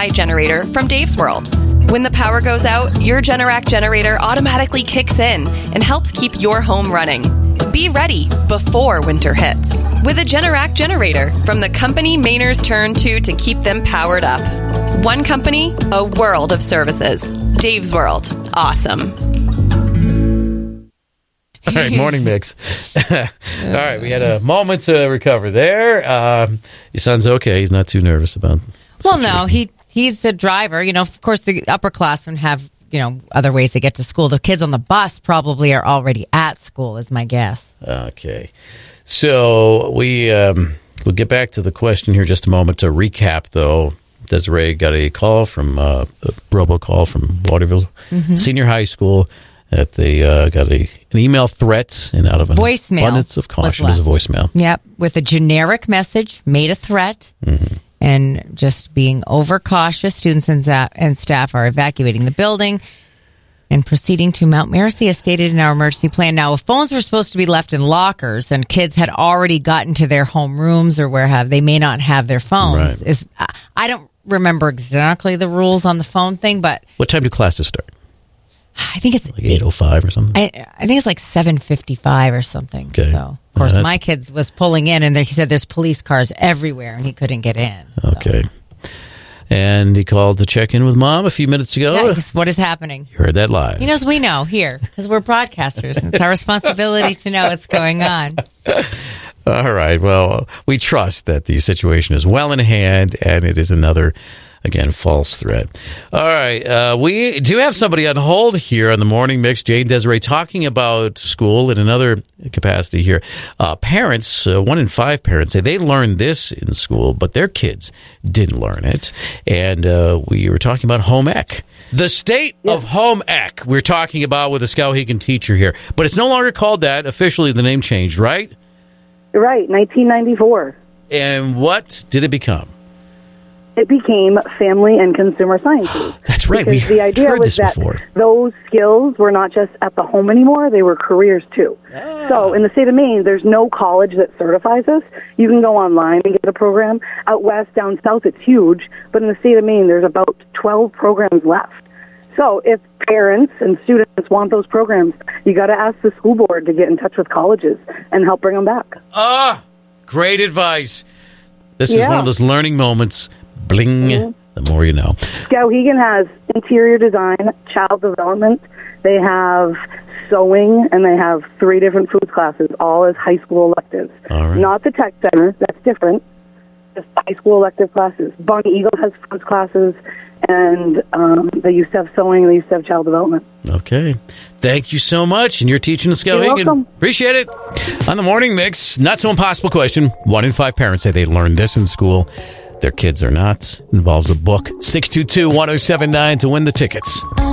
Wi-Fi generator from Dave's World. When the power goes out, your Generac generator automatically kicks in and helps keep your home running. Be ready before winter hits with a Generac generator from the company Mainers turn to keep them powered up. One company, a world of services. Dave's World. Awesome. All right, morning mix. All right, we had a moment to recover there. Your son's okay. He's not too nervous about it. Well, no, he's a driver. Of course, the upperclassmen have, other ways to get to school. The kids on the bus probably are already at school, is my guess. Okay. So we'll get back to the question here in just a moment. To recap, though, Desiree got a call from a robocall from Waterville Senior High School that they got an email threat, and out of an abundance of caution is a voicemail. Yep, with a generic message, made a threat. And just being overcautious, students and staff are evacuating the building and proceeding to Mount Mercy as stated in our emergency plan. Now, if phones were supposed to be left in lockers and kids had already gotten to their home rooms or they may not have their phones. Right. I don't remember exactly the rules on the phone thing, but... What time do classes start? I think it's... Like 8:05 or something? I think it's like 7:55 or something. Okay. So, of course, my kid was pulling in, and he said there's police cars everywhere, and he couldn't get in. Okay. And he called to check in with Mom a few minutes ago. Yeah, what is happening? You heard that live. He knows we know here, because we're broadcasters, and it's our responsibility to know what's going on. All right. Well, we trust that the situation is well in hand, and it is another... Again, false threat. All right. We do have somebody on hold here on the Morning Mix, Jane Desiree, talking about school in another capacity here. Parents, 1 in 5 parents, say they learned this in school, but their kids didn't learn it. And we were talking about home ec. The state of home ec we're talking about with a Skowhegan teacher here. But it's no longer called that. Officially, the name changed, right? Right, 1994. And what did it become? It became family and consumer sciences. That's right. Because the idea was that those skills were not just at the home anymore, they were careers too. So in the state of Maine, there's no college that certifies us. You can go online and get a program. Out west, down south, it's huge. But in the state of Maine, there's about 12 programs left. So if parents and students want those programs, you got to ask the school board to get in touch with colleges and help bring them back. Great advice. This is one of those learning moments. Bling, the more you know. Skowhegan has interior design, child development. They have sewing, and they have 3 different foods classes, all as high school electives. All right. Not the tech center, that's different. Just high school elective classes. Bonnie Eagle has foods classes, and they used to have sewing, they used to have child development. Okay. Thank you so much. And you're teaching the Skowhegan. You're welcome. Appreciate it. On the Morning Mix, not so impossible question. 1 in 5 parents say they learned this in school. Their kids are not. Involves a book. 622-1079 to win the tickets.